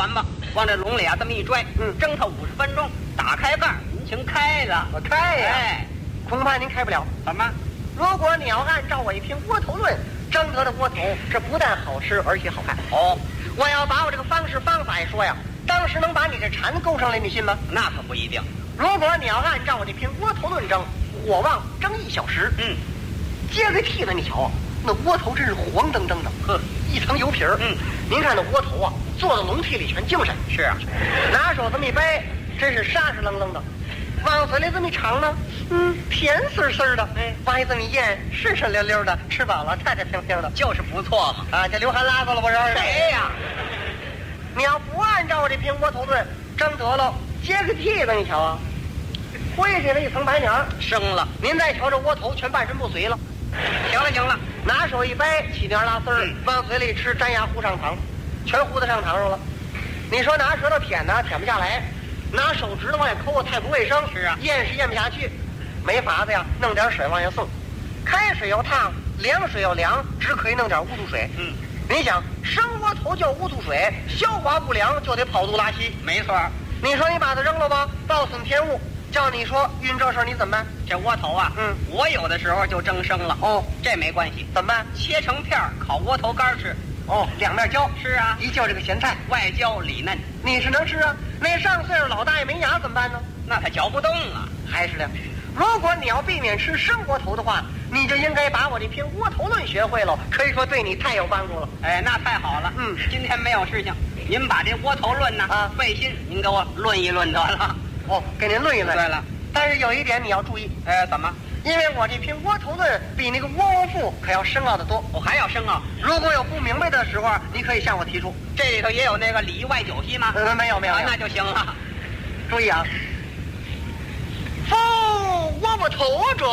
管吧，往这笼里啊这么一拽，蒸它50分钟，打开盖，引擎开了， 我开呀。 哎， 恐怕您开不了。 怎么？ 如果你要按照我一篇窝头论蒸得的窝头，这不但好吃，而且好看。 哦， 我要把我这个方式方法一说呀，当时能把你这馋勾上来，你信吗？ 那可不一定。 如果你要按照我这篇窝头论蒸，火旺蒸1小时，接个屉的，你瞧啊，那窝头真是黄澄澄的，一层油皮儿。您看那窝头啊，做到笼屉里全精神。 是啊， 拿手这么一掰，真是沙实愣愣的。往嘴里这么一尝呢，甜丝丝的，往一这么一咽，顺顺溜溜的，吃饱了太太平平的， 就是不错嘛。 啊，这流汗拉子了不是？ 谁呀？ 你要不按照这篇窝头论蒸得了，接个屉子，你瞧啊，灰下了一层白娘， 生了。 您再瞧这窝头全半身不遂了。 行了行了， 拿手一掰，起面拉丝儿，往嘴里吃，粘牙糊上糖，全糊在上糖上了。你说拿舌头舔呢，舔不下来。拿手指头往下抠，太不卫生。 是啊， 咽是咽不下去，没法子呀，弄点水往下送。开水要烫，凉水要凉，只可以弄点乌兔水。你想生窝头叫乌兔水，消化不良就得跑肚拉稀。 没错。 你说你把它扔了吧，暴损天物。叫你说晕这事儿你怎么办？ 这窝头啊，我有的时候就蒸生了。 哦， 这没关系。 怎么办？ 切成片儿，烤窝头干吃。 哦，两面焦。 是啊， 一叫这个咸菜， 外焦里嫩。 你是能吃啊？那上岁数老大爷没牙怎么办呢？ 那他嚼不动啊。 还是的，如果你要避免吃生窝头的话，你就应该把我这篇窝头论学会了，可以说对你太有帮助了。 哎，那太好了。今天没有事情，您把这窝头论呢，费心您给我论一论得了。 哦，给您论一论。 对了， 但是有一点你要注意。 怎么？ 因为我这篇窝头论比那个窝窝赋可要深奥得多。 我还要深奥。 如果有不明白的时候，你可以向我提出。 这里头也有那个里外九析吗？ 没有。 那就行了。 注意啊，夫窝窝头者，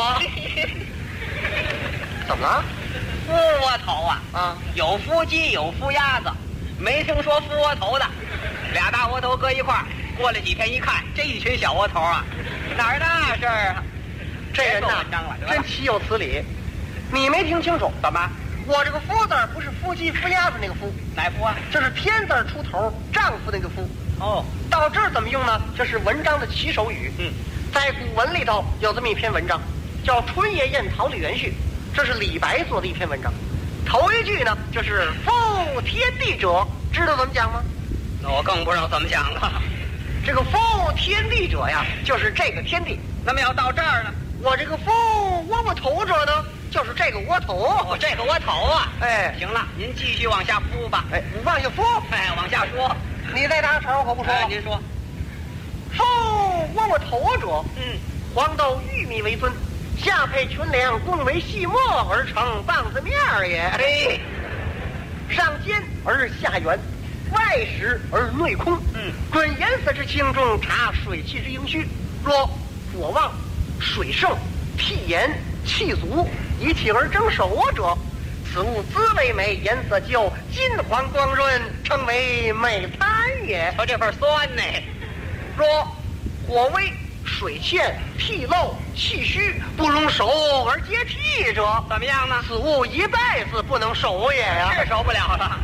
怎么了？ 孵窝头啊，有孵鸡有孵鸭子，没听说孵窝头的。俩大窝头搁一块儿，过了几天一看，这一群小窝头啊，哪儿那事儿啊？ 这人呐，真岂有此理！你没听清楚？ 怎么？ 我这个夫字不是夫鸡夫鸭子那个夫， 哪夫啊？ 这是天字出头，丈夫那个夫。 哦， 到这儿怎么用呢？这是文章的起手语。在古文里头有这么一篇文章，叫《春夜宴桃李园序》，这是李白做的一篇文章。头一句呢，就是“夫天地者”，知道怎么讲吗？ 那我更不知道怎么讲了。 这个“夫天地者”呀，就是这个天地。 那么要到这儿呢？ 我这个夫窝窝头者呢，就是这个窝头。 哦，这个窝头啊。 哎， 行了，您继续往下铺吧。 哎，往下铺。 哎，往下说。 你再打岔我可不说了。 您说。 夫窝窝头者，黄豆玉米为尊，下配群粮，共为细末而成棒子面也。 嘿， 上尖而下圆，外实而内空。论颜色之轻重，察水气之盈虚。若火旺、水盛、气严、气足，一气而蒸熟者，此物滋味美，颜色就金黄光润，称为美餐也。 瞧这份酸呢。 若火微、水欠、涕漏、气虚，不容熟而结涕者， 怎么样呢？ 此物一辈子不能熟也呀。 是熟不了了。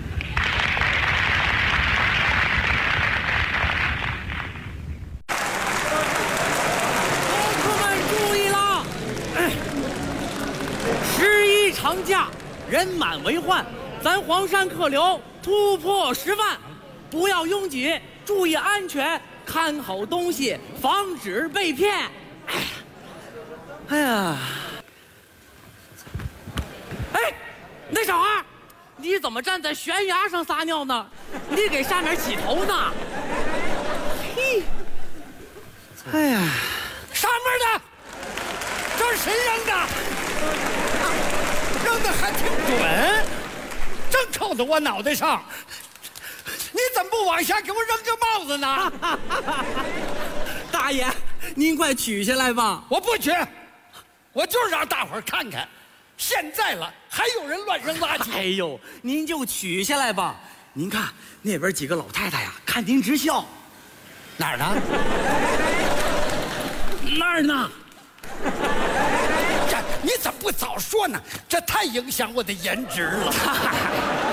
长假人满为患，咱黄山客流突破10万，不要拥挤，注意安全，看好东西，防止被骗。哎呀，哎，那小孩，你怎么站在悬崖上撒尿呢？你给下面起头呢？嘿，哎呀， 上面的，这是谁扔的？扔的还挺准，正扣在我脑袋上。你怎么不往下给我扔个帽子呢？ 大爷，您快取下来吧。 我不取，我就是让大伙儿看看，现在了还有人乱扔垃圾。 哎呦，您就取下来吧。您看那边几个老太太呀，看您直笑。 哪儿呢？ 那儿呢？ 你怎么不早说呢？这太影响我的颜值了。